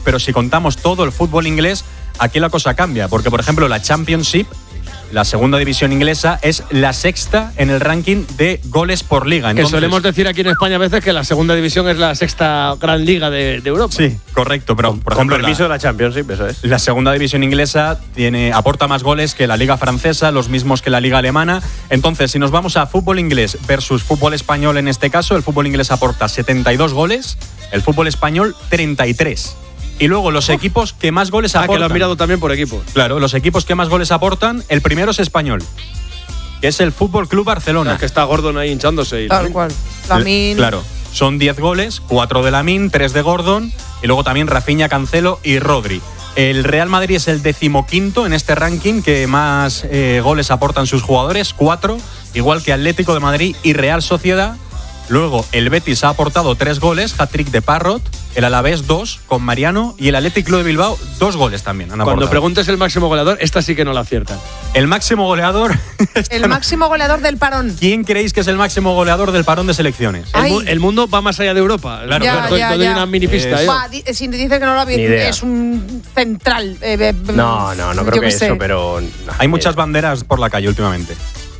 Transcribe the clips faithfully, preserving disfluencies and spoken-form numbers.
pero si contamos todo el fútbol inglés, aquí la cosa cambia, porque por ejemplo la Championship, la segunda división inglesa, es la sexta en el ranking de goles por liga. Entonces, que solemos decir aquí en España a veces que la segunda división es la sexta gran liga de, de Europa. Sí, correcto, pero por con ejemplo, permiso la, de la Championship, eso es. La segunda división inglesa tiene, aporta más goles que la liga francesa, los mismos que la liga alemana. Entonces, si nos vamos a fútbol inglés versus fútbol español en este caso, el fútbol inglés aporta setenta y dos goles, el fútbol español treinta y tres. Y luego los equipos que más goles ah, aportan. Ah, que lo has mirado también por equipos. Claro, los equipos que más goles aportan, el primero es español, que es el Fútbol Club Barcelona. O sea, que está Gordon ahí hinchándose. Y Tal cual. Lamine. Claro, son diez goles, cuatro de Lamine, tres de Gordon, y luego también Rafinha, Cancelo y Rodri. El Real Madrid es el decimoquinto en este ranking que más eh, goles aportan sus jugadores, cuatro, igual que Atlético de Madrid y Real Sociedad. Luego el Betis ha aportado tres goles, hat-trick de Parrot, el Alavés dos con Mariano y el Athletic Club de Bilbao dos goles también han aportado. Cuando preguntes el máximo goleador, esta sí que no la aciertan. El máximo goleador… El no. máximo goleador del parón. ¿Quién creéis que es el máximo goleador del parón de selecciones? El, mu el mundo va más allá de Europa. Claro, ya, claro. ya, Te doy ya. una mini pista. Eh, ¿eh? va, di, si dice que no lo ha visto, es un central. Eh, eh, no, no, no creo que, que eso, pero… No, hay muchas banderas por la calle últimamente.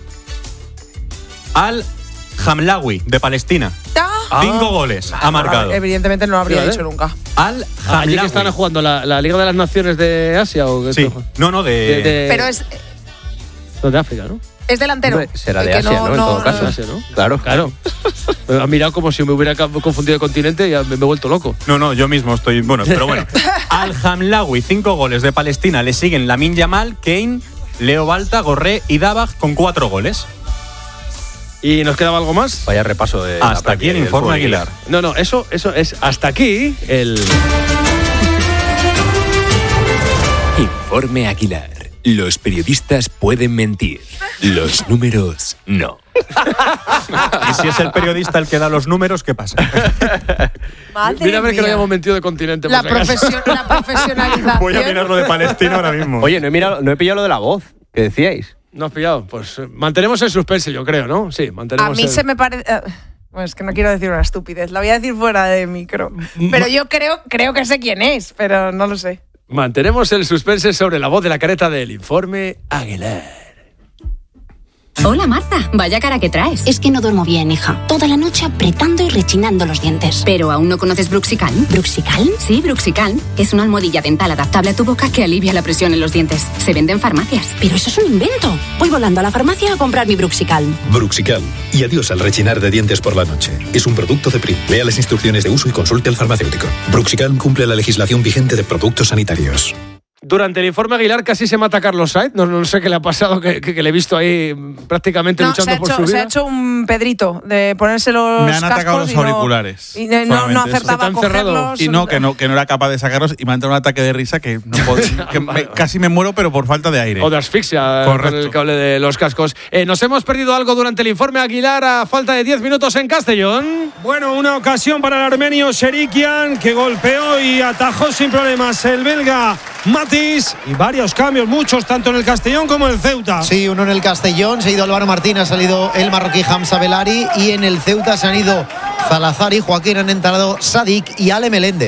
Al Hamlaoui, de Palestina. Ah, Cinco goles ah, ha marcado. Evidentemente no lo habría ¿Sí, dicho nunca. Al ¿Allí Hamlaoui. que están jugando la, la Liga de las Naciones de Asia o qué? Sí, no, no, de… de, de Pero es, no, de África, ¿no? es delantero. Hombre, será de Que Asia, ¿no? En todo caso. De Asia, ¿no? Claro. Claro. Me ha mirado como si me hubiera confundido de continente y ya me, me he vuelto loco. No, no, yo mismo estoy… Bueno, pero bueno. Al Hamlaoui, cinco goles de Palestina. Le siguen Lamine Yamal, Kane, Leo Balta, Gorré y Dabag con cuatro goles. ¿Y nos quedaba algo más? Vaya repaso de… Hasta aquí el informe Aguilar. No, no, eso, eso es hasta aquí el… Informe Aguilar. Los periodistas pueden mentir, los números no. Y si es el periodista el que da los números, ¿qué pasa? Madre Mira a ver que no mía. hayamos mentido de continente. La, por si acaso. profesio- la profesionalización. Voy a mirar lo de Palestina ahora mismo. Oye, no he, mirado, no he pillado lo de la voz, que decíais. ¿No has pillado? Pues eh, mantenemos el suspense, yo creo, ¿no? Sí, A mantenemos mí el… se me parece… eh, bueno, es que no quiero decir una estupidez. La voy a decir fuera de micro. Pero yo creo, creo que sé quién es, pero no lo sé. Mantenemos el suspense sobre la voz de la careta del informe Aguilar. Hola Marta, vaya cara que traes. Es que no duermo bien, hija. Toda la noche apretando y rechinando los dientes. ¿Pero aún no conoces Bruxicalm? ¿Bruxicalm? Sí, Bruxicalm. Es una almohadilla dental adaptable a tu boca que alivia la presión en los dientes. Se vende en farmacias. Pero eso es un invento. Voy volando a la farmacia a comprar mi Bruxicalm. Bruxicalm. Y adiós al rechinar de dientes por la noche. Es un producto de Prim. Lea las instrucciones de uso y consulte al farmacéutico. Bruxicalm cumple la legislación vigente de productos sanitarios. Durante el informe Aguilar casi se mata a Carlos Sainz. No, no sé qué le ha pasado, que, que, que le he visto ahí prácticamente No, luchando se ha, por hecho, su vida. se ha hecho un Pedrito de ponerse los Me han atacado los cascos y no- auriculares. Y no, no, no solamente eso. acertaba ¿Se a te han cerrado? cogerlos. Y no que, no, que no era capaz de sacarlos y me ha entrado un ataque de risa que, no puedo- que me- casi me muero, pero por falta de aire. O de asfixia Correcto. con el cable de los cascos. Eh, nos hemos perdido algo durante el informe Aguilar a falta de diez minutos en Castellón. Bueno, una ocasión para el armenio Serikian, que golpeó y atajó sin problemas el belga Matis. Y varios cambios, muchos, tanto en el Castellón como en el Ceuta. Sí, uno en el Castellón, se ha ido Álvaro Martín, ha salido el marroquí Hamza Belari, y en el Ceuta se han ido Salazar y Joaquín, han entrado Sadik y Ale Meléndez.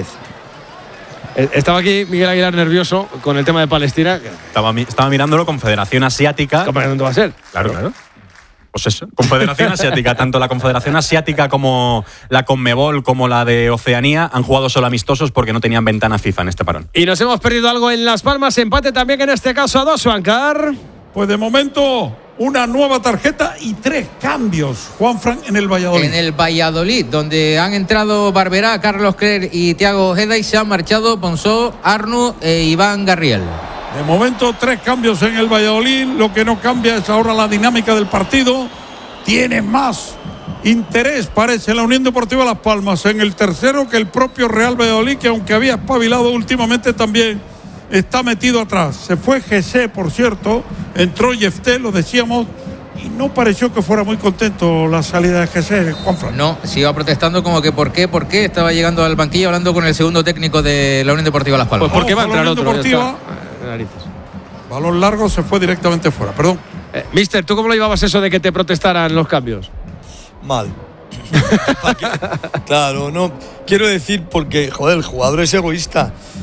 Eh, Estaba aquí Miguel Aguilar nervioso con el tema de Palestina. Estaba, mi- estaba mirándolo, Confederación Asiática. ¿Cómo dónde va a ser? Claro, claro. Pues eso, Confederación Asiática. Tanto la Confederación Asiática como la Conmebol, como la de Oceanía, han jugado solo amistosos porque no tenían ventana FIFA en este parón. Y nos hemos perdido algo en Las Palmas, empate también en este caso a dos, Juancar. Pues de momento, una nueva tarjeta y tres cambios, Juanfran, en el Valladolid. En el Valladolid, donde han entrado Barberá, Carlos Cler y Thiago Ojeda, y se han marchado Ponsó, Arnu e Iván Garriel. De momento, tres cambios en el Valladolid. Lo que no cambia es ahora la dinámica del partido. Tiene más interés, parece, la Unión Deportiva Las Palmas en el tercero que el propio Real Valladolid, que aunque había espabilado últimamente, también está metido atrás. Se fue Gessé, por cierto, entró Yefté, lo decíamos, y no pareció que fuera muy contento la salida de Gessé, Juanfran. No, se iba protestando como que por qué, por qué, estaba llegando al banquillo hablando con el segundo técnico de la Unión Deportiva Las Palmas. Pues porque va a Ojo, la entrar Unión otro. ya Deportiva. está. Eh, narices. Balón largo, se fue directamente fuera, perdón. Eh, Mister, ¿tú cómo lo llevabas eso de que te protestaran los cambios? Mal. Claro, no. Quiero decir porque, joder, el jugador es egoísta.